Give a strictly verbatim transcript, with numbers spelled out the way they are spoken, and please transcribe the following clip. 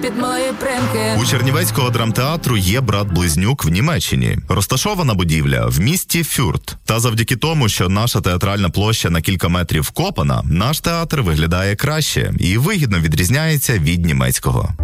під мої примки. У Чернівецького драмтеатру є брат-близнюк в Німеччині. Розташована будівля в місті Фюрт. Та завдяки тому, що наша театральна площа на кілька метрів вкопана, наш театр виглядає краще і вигідно відрізняється від німецького.